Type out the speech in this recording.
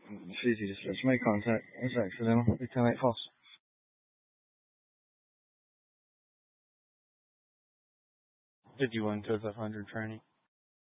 It's easy, just make contact. That's accidental. Big 10-8 false. 51 to 500 training.